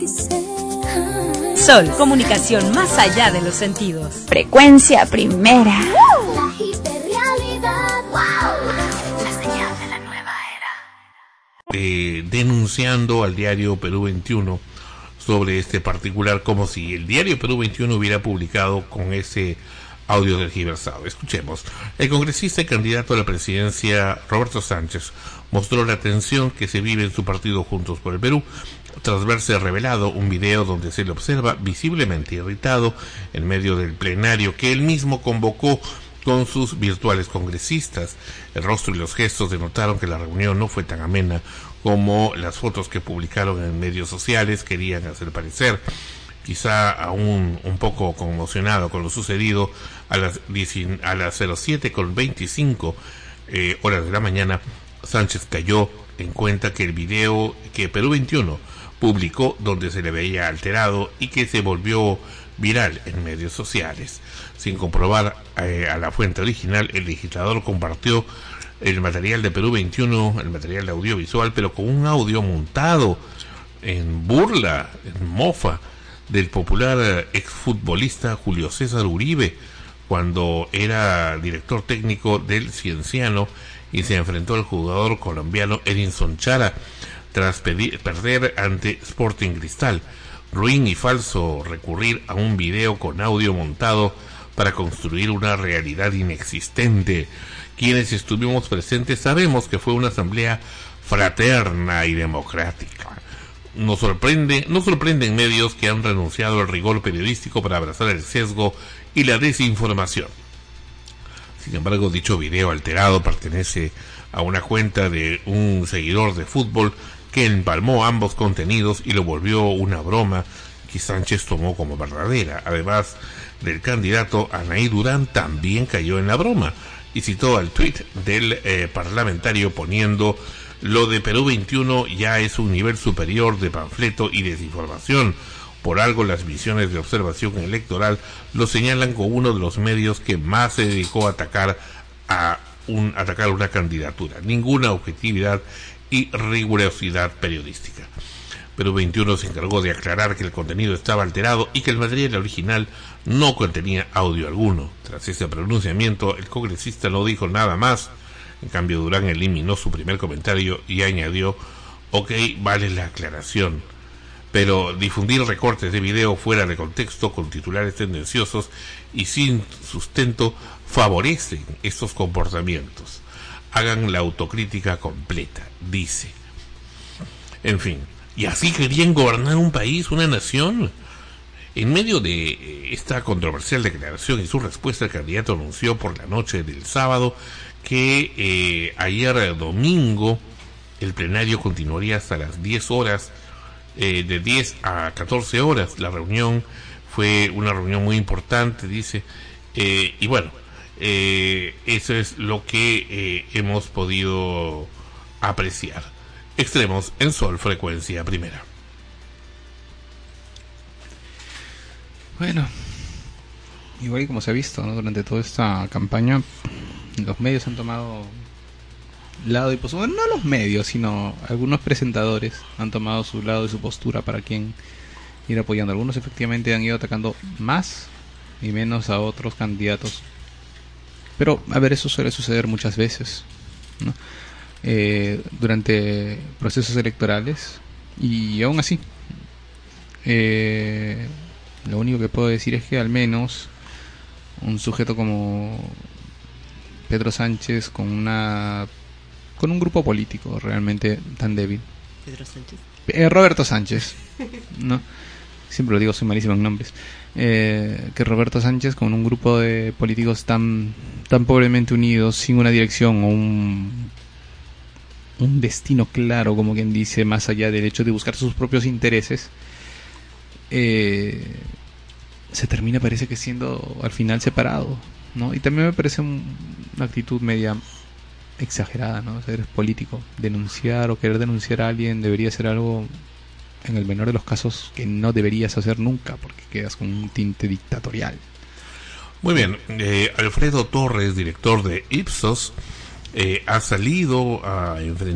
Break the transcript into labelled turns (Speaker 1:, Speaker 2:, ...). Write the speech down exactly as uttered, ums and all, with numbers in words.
Speaker 1: Sol, comunicación más allá de los sentidos.
Speaker 2: Frecuencia primera.
Speaker 3: La hiperrealidad. Wow. La señal de la nueva era.
Speaker 4: Eh, denunciando al diario Perú veintiuno sobre este particular, como si el diario Perú veintiuno hubiera publicado con ese audio tergiversado. Escuchemos. El congresista y candidato a la presidencia Roberto Sánchez mostró la tensión que se vive en su partido Juntos por el Perú tras verse revelado un video donde se le observa visiblemente irritado en medio del plenario que él mismo convocó con sus virtuales congresistas. El rostro y los gestos denotaron que la reunión no fue tan amena como las fotos que publicaron en medios sociales querían hacer parecer. Quizá aún un poco conmocionado con lo sucedido, a las, a las cero siete con veinticinco eh, horas de la mañana, Sánchez cayó en cuenta que el video que Perú veintiuno publicó, donde se le veía alterado y que se volvió viral en medios sociales. Sin comprobar eh, a la fuente original, el legislador compartió el material de Perú veintiuno, el material audiovisual, pero con un audio montado en burla, en mofa, del popular exfutbolista Julio César Uribe, cuando era director técnico del Cienciano y se enfrentó al jugador colombiano Edinson Chara tras pedir, perder ante Sporting Cristal. Ruin y falso recurrir a un video con audio montado para construir una realidad inexistente. Quienes estuvimos presentes sabemos que fue una asamblea fraterna y democrática. Nos sorprende, nos sorprenden medios que han renunciado al rigor periodístico para abrazar el sesgo y la desinformación. Sin embargo, dicho video alterado pertenece a una cuenta de un seguidor de fútbol que empalmó ambos contenidos y lo volvió una broma que Sánchez tomó como verdadera. Además del candidato, Anaí Durán también cayó en la broma y citó al tuit del eh, parlamentario poniendo: lo de Perú veintiuno ya es un nivel superior de panfleto y desinformación. Por algo las misiones de observación electoral lo señalan como uno de los medios que más se dedicó a atacar a un atacar una candidatura. Ninguna objetividad y rigurosidad periodística. Perú veintiuno se encargó de aclarar que el contenido estaba alterado y que el material original no contenía audio alguno. Tras ese pronunciamiento, el congresista no dijo nada más. En cambio, Durán eliminó su primer comentario y añadió: ok, vale la aclaración, pero difundir recortes de video fuera de contexto con titulares tendenciosos y sin sustento favorecen estos comportamientos. Hagan la autocrítica completa, dice. En fin, ¿y así querían gobernar un país, una nación? En medio de esta controversial declaración y su respuesta, el candidato anunció por la noche del sábado que eh, ayer domingo el plenario continuaría hasta las diez horas, eh, de diez a catorce horas. La reunión fue una reunión muy importante, dice, eh, y bueno, eh, eso es lo que eh, hemos podido apreciar. Extremos en Sol, frecuencia primera.
Speaker 5: Bueno, igual como se ha visto, ¿no? Durante toda esta campaña, los medios han tomado lado y postura. No los medios, sino algunos presentadores han tomado su lado y su postura para quien ir apoyando. Algunos efectivamente han ido atacando más y menos a otros candidatos. Pero, a ver, eso suele suceder muchas veces, ¿no? Eh, durante procesos electorales. Y aún así, eh, lo único que puedo decir es que al menos un sujeto como Pedro Sánchez, con una con un grupo político realmente tan débil.
Speaker 6: Pedro Sánchez.
Speaker 5: Eh, Roberto Sánchez, ¿no? Siempre lo digo, soy malísimo en nombres. Eh, que Roberto Sánchez, con un grupo de políticos tan tan pobremente unidos, sin una dirección o un un destino claro, como quien dice, más allá del hecho de buscar sus propios intereses, eh, se termina, parece que siendo al final separado, ¿no? Y también me parece un, una actitud media exagerada, ¿no? O sea, eres político, denunciar o querer denunciar a alguien debería ser algo, en el menor de los casos, que no deberías hacer nunca, porque quedas con un tinte dictatorial.
Speaker 4: Muy bien, eh, Alfredo Torres, director de Ipsos, eh, ha salido a enfrentar